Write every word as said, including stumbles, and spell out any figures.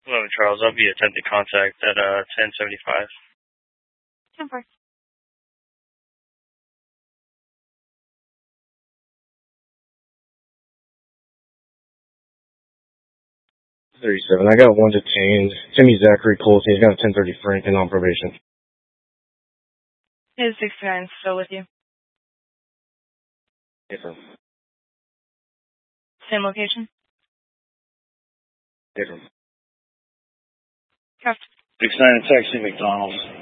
Hello, Charles. I'll be attempting contact at uh ten seventy-five. ten four. thirty-seven. I got one detained. Timmy Zachary Colton. He's got a ten thirty Franklin on probation. Is sixty-nine still with you? Different. Same location? Different. Correct. six nine taxi McDonald's.